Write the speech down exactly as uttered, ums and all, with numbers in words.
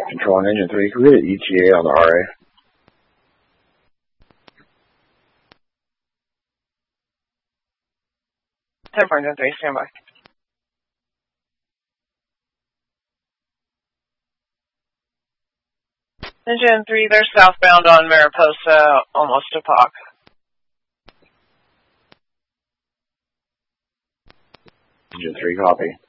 Control on engine three. Can we get an E T A on the R A? ten four, engine three, stand by. Engine three, they're southbound on Mariposa, almost to P O C. Engine three, copy.